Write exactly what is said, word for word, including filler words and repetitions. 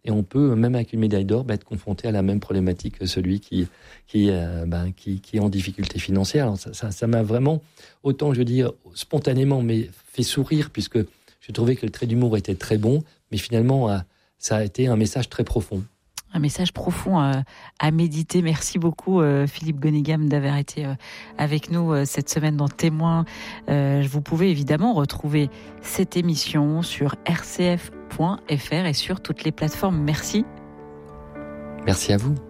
et on peut, même avec une médaille d'or, bah, être confronté à la même problématique que celui qui, qui, euh, bah, qui, qui est en difficulté financière. Alors ça, ça, ça m'a vraiment, autant je veux dire, spontanément, mais fait sourire, puisque je trouvais que le trait d'humour était très bon, mais finalement, euh, ça a été un message très profond. Un message profond euh, à méditer. Merci beaucoup euh, Philippe Gonigam d'avoir été euh, avec nous euh, cette semaine dans Témoins. Euh, vous pouvez évidemment retrouver cette émission sur r c f point f r et sur toutes les plateformes. Merci. Merci à vous.